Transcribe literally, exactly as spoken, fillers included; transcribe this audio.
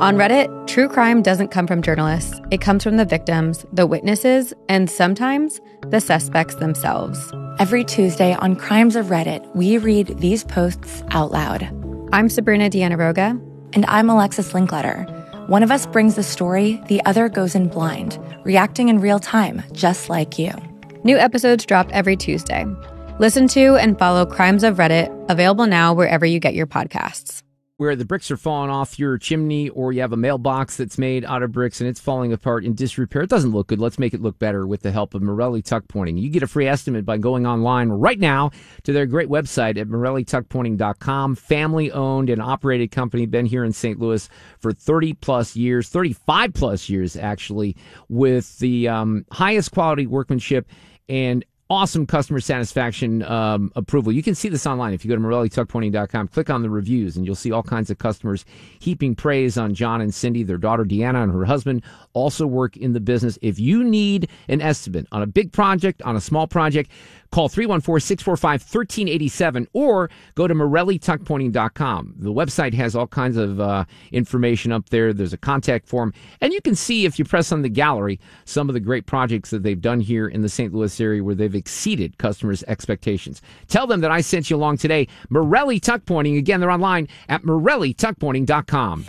On Reddit, true crime doesn't come from journalists. It comes from the victims, the witnesses, and sometimes the suspects themselves. Every Tuesday on Crimes of Reddit, we read these posts out loud. I'm Sabrina Dianaroga. And I'm Alexis Linkletter. One of us brings the story, the other goes in blind, reacting in real time, just like you. New episodes drop every Tuesday. Listen to and follow Crimes of Reddit, available now wherever you get your podcasts. Where the bricks are falling off your chimney, or you have a mailbox that's made out of bricks and it's falling apart in disrepair. It doesn't look good. Let's make it look better with the help of Morelli Tuck Pointing. You get a free estimate by going online right now to their great website at morelli tuck pointing dot com. Family-owned and operated company, been here in Saint Louis for thirty plus years, thirty-five plus years actually, with the um, highest quality workmanship and awesome customer satisfaction um, approval. You can see this online if you go to morelli tuck pointing dot com. Click on the reviews, and you'll see all kinds of customers heaping praise on John and Cindy. Their daughter, Deanna, and her husband also work in the business. If you need an estimate on a big project, on a small project, call three one four, six four five, one three eight seven or go to morelli tuck pointing dot com. The website has all kinds of uh, information up there. There's a contact form, and you can see, if you press on the gallery, some of the great projects that they've done here in the Saint Louis area where they've exceeded customers' expectations. Tell them that I sent you along today. Morelli Tuck Pointing. Again, they're online at morelli tuck pointing dot com.